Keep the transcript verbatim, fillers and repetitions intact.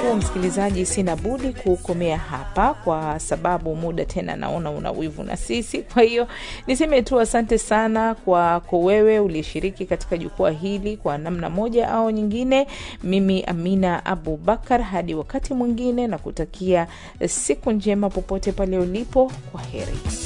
huu msikilizaji, sina budi kukomea hapa kwa sababu muda tena naona una wivu na sisi. Kwa hiyo niseme tu asante sana kwa kwa wewe ulishiriki katika jukwaa hili kwa namna moja au nyingine. Mimi Amina Abubakar, hadi wakati mwingine, na kutakia siku njema popote pale ulipo. Kwaheri.